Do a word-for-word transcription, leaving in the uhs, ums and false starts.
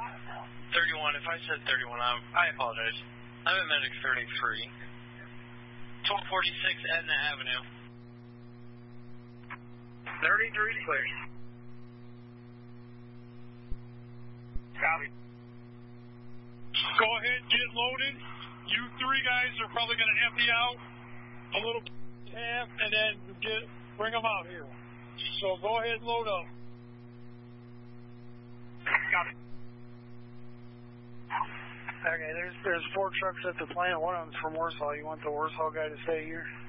thirty-one, if I said thirty-one, I'm, I apologize. I'm at Medic thirty-three. twelve forty-six Edna Avenue. thirty-three clear. Copy. Go ahead, get loaded. You three guys are probably going to empty out a little half and then get bring them out here. So go ahead and load up. Copy. Okay, there's there's four trucks at the plant. One of them's from Warsaw. You want the Warsaw guy to stay here?